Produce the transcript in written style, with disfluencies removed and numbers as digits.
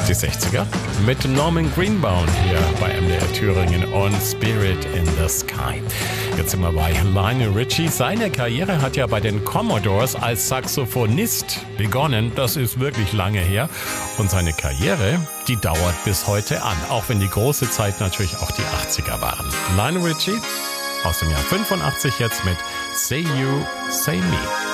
Die 60er mit Norman Greenbaum hier bei MDR Thüringen und Spirit in the Sky. Jetzt sind wir bei Lionel Richie. Seine Karriere hat ja bei den Commodores als Saxophonist begonnen. Das ist wirklich lange her. Und seine Karriere, die dauert bis heute an. Auch wenn die große Zeit natürlich auch die 80er waren. Lionel Richie aus dem Jahr 85 jetzt mit Say You, Say Me.